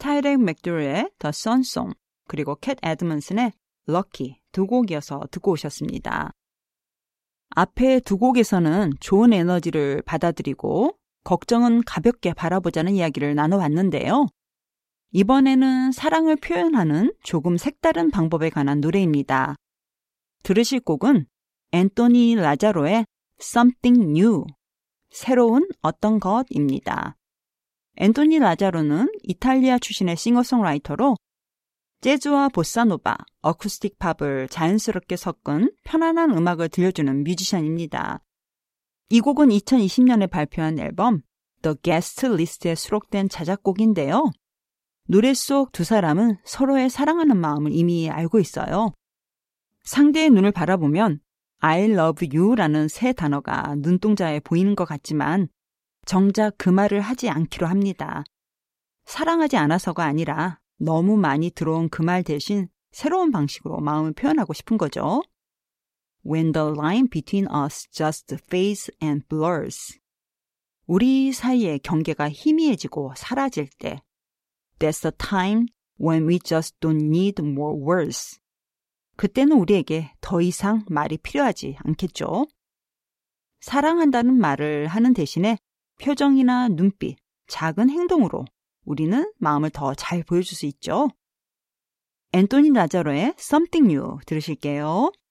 타이렉 맥두의 The Sun Song, 그리고 캣 에드먼슨의 Lucky 두 곡이어서 듣고 오셨습니다. 앞에 두 곡에서는 좋은 에너지를 받아들이고 걱정은 가볍게 바라보자는 이야기를 나눠왔는데요. 이번에는 사랑을 표현하는 조금 색다른 방법에 관한 노래입니다. 들으실 곡은 앤토니 라자로의 Something New, 새로운 어떤 것입니다. 앤토니 라자로는 이탈리아 출신의 싱어송라이터로 재즈와 보사노바, 어쿠스틱 팝을 자연스럽게 섞은 편안한 음악을 들려주는 뮤지션입니다. 이 곡은 2020년에 발표한 앨범 The Guest List에 수록된 자작곡인데요. 노래 속 두 사람은 서로의 사랑하는 마음을 이미 알고 있어요. 상대의 눈을 바라보면 I love you라는 세 단어가 눈동자에 보이는 것 같지만 정작 그 말을 하지 않기로 합니다. 사랑하지 않아서가 아니라 너무 많이 들어온 그 말 대신 새로운 방식으로 마음을 표현하고 싶은 거죠. When the line between us just fades and blurs. 우리 사이의 경계가 희미해지고 사라질 때 That's the time when we just don't need more words. 그때는 우리에게 더 이상 말이 필요하지 않겠죠. 사랑한다는 말을 하는 대신에 표정이나 눈빛, 작은 행동으로 우리는 마음을 더 잘 보여줄 수 있죠. 앤토니 라자로의 Something New 들으실게요.